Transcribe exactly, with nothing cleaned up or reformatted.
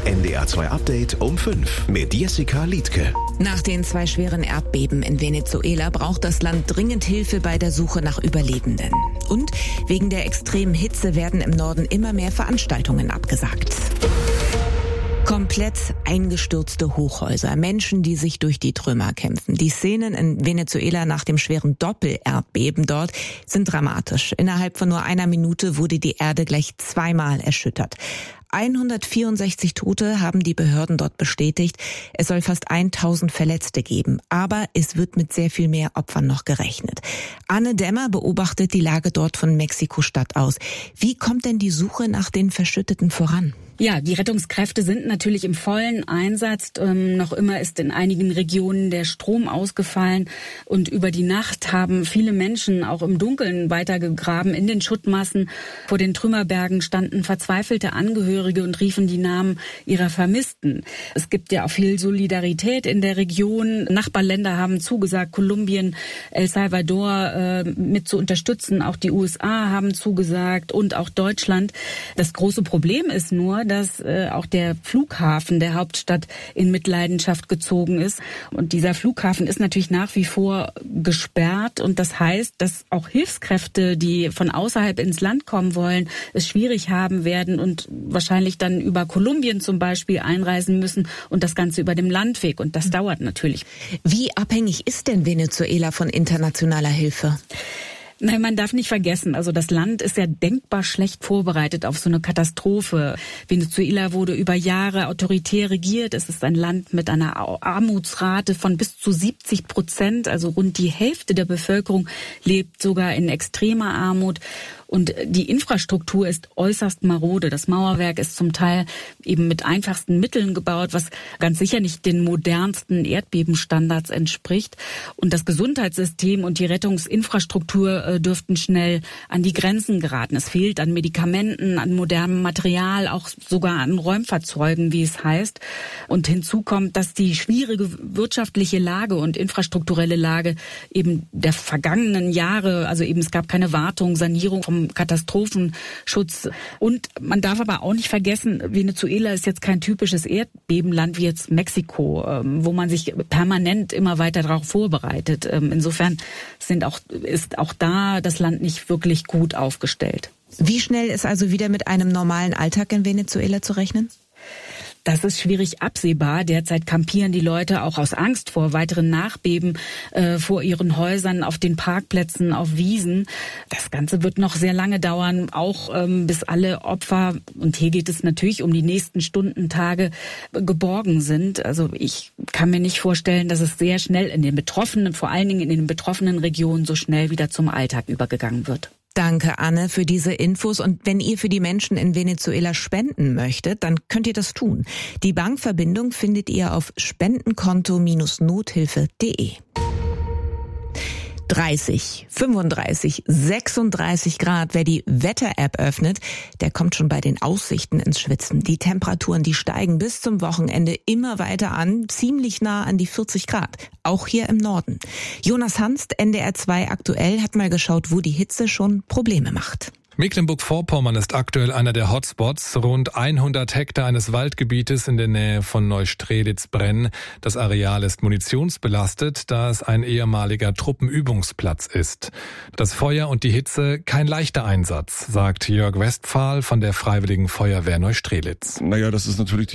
N D R zwei Update um fünf mit Jessica Liedtke. Nach den zwei schweren Erdbeben in Venezuela braucht das Land dringend Hilfe bei der Suche nach Überlebenden. Und wegen der extremen Hitze werden im Norden immer mehr Veranstaltungen abgesagt. Komplett eingestürzte Hochhäuser, Menschen, die sich durch die Trümmer kämpfen. Die Szenen in Venezuela nach dem schweren Doppel-Erdbeben dort sind dramatisch. Innerhalb von nur einer Minute wurde die Erde gleich zweimal erschüttert. hundertvierundsechzig Tote haben die Behörden dort bestätigt. Es soll fast tausend Verletzte geben. Aber es wird mit sehr viel mehr Opfern noch gerechnet. Anne Dämmer beobachtet die Lage dort von Mexiko-Stadt aus. Wie kommt denn die Suche nach den Verschütteten voran? Ja, die Rettungskräfte sind natürlich im vollen Einsatz. Ähm, noch immer ist in einigen Regionen der Strom ausgefallen. Und über die Nacht haben viele Menschen auch im Dunkeln weitergegraben in den Schuttmassen. Vor den Trümmerbergen standen verzweifelte Angehörige und riefen die Namen ihrer Vermissten. Es gibt ja auch viel Solidarität in der Region. Nachbarländer haben zugesagt, Kolumbien, El Salvador äh, mit zu unterstützen. Auch die U S A haben zugesagt und auch Deutschland. Das große Problem ist nur, dass äh, auch der Flughafen der Hauptstadt in Mitleidenschaft gezogen ist. Und dieser Flughafen ist natürlich nach wie vor gesperrt. Und das heißt, dass auch Hilfskräfte, die von außerhalb ins Land kommen wollen, es schwierig haben werden und wahrscheinlich dann über Kolumbien zum Beispiel einreisen müssen und das Ganze über dem Landweg. Und das dauert natürlich. Wie abhängig ist denn Venezuela von internationaler Hilfe? Nein, man darf nicht vergessen, also das Land ist ja denkbar schlecht vorbereitet auf so eine Katastrophe. Venezuela wurde über Jahre autoritär regiert. Es ist ein Land mit einer Armutsrate von bis zu siebzig Prozent. Also rund die Hälfte der Bevölkerung lebt sogar in extremer Armut. Und die Infrastruktur ist äußerst marode. Das Mauerwerk ist zum Teil eben mit einfachsten Mitteln gebaut, was ganz sicher nicht den modernsten Erdbebenstandards entspricht. Und das Gesundheitssystem und die Rettungsinfrastruktur äh, dürften schnell an die Grenzen geraten. Es fehlt an Medikamenten, an modernem Material, auch sogar an Räumfahrzeugen, wie es heißt. Und hinzu kommt, dass die schwierige wirtschaftliche Lage und infrastrukturelle Lage eben der vergangenen Jahre, also eben es gab keine Wartung, Sanierung vom Katastrophenschutz. Und man darf aber auch nicht vergessen, Venezuela ist jetzt kein typisches Erdbebenland wie jetzt Mexiko, wo man sich permanent immer weiter darauf vorbereitet. Insofern sind auch, ist auch da das Land nicht wirklich gut aufgestellt. Wie schnell ist also wieder mit einem normalen Alltag in Venezuela zu rechnen? Das ist schwierig absehbar. Derzeit kampieren die Leute auch aus Angst vor weiteren Nachbeben äh, vor ihren Häusern, auf den Parkplätzen, auf Wiesen. Das Ganze wird noch sehr lange dauern, auch ähm, bis alle Opfer, und hier geht es natürlich um die nächsten Stunden, Tage, geborgen sind. Also ich kann mir nicht vorstellen, dass es sehr schnell in den betroffenen, vor allen Dingen in den betroffenen Regionen, so schnell wieder zum Alltag übergegangen wird. Danke, Anne, für diese Infos. Und wenn ihr für die Menschen in Venezuela spenden möchtet, dann könnt ihr das tun. Die Bankverbindung findet ihr auf spendenkonto Bindestrich nothilfe punkt de. dreißig, fünfunddreißig, sechsunddreißig Grad. Wer die Wetter-App öffnet, der kommt schon bei den Aussichten ins Schwitzen. Die Temperaturen, die steigen bis zum Wochenende immer weiter an, ziemlich nah an die vierzig Grad. Auch hier im Norden. Jonas Hanst, N D R zwei aktuell, hat mal geschaut, wo die Hitze schon Probleme macht. Mecklenburg-Vorpommern ist aktuell einer der Hotspots. Rund hundert Hektar eines Waldgebietes in der Nähe von Neustrelitz brennen. Das Areal ist munitionsbelastet, da es ein ehemaliger Truppenübungsplatz ist. Das Feuer und die Hitze kein leichter Einsatz, sagt Jörg Westphal von der Freiwilligen Feuerwehr Neustrelitz. Naja, das ist natürlich die